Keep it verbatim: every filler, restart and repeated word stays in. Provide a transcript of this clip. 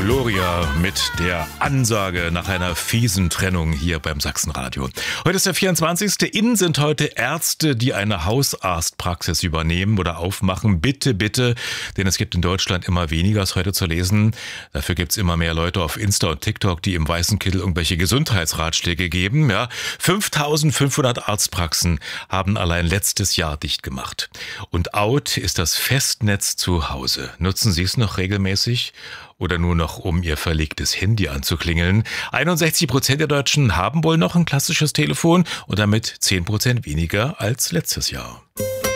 Gloria mit der Ansage nach einer fiesen Trennung hier beim Sachsenradio. Heute ist der vierundzwanzigste Innen sind heute Ärzte, die eine Hausarztpraxis übernehmen oder aufmachen. Bitte, bitte, denn es gibt in Deutschland immer weniger, ist heute zu lesen. Dafür gibt es immer mehr Leute auf Insta und TikTok, die im weißen Kittel irgendwelche Gesundheitsratschläge geben. Ja, fünftausendfünfhundert Arztpraxen haben allein letztes Jahr dicht gemacht. Und out ist das Festnetz zu Hause. Nutzen Sie es noch regelmäßig? Oder nur noch, um Ihr verlegtes Handy anzuklingeln? einundsechzig Prozent der Deutschen haben wohl noch ein klassisches Telefon und damit zehn Prozent weniger als letztes Jahr.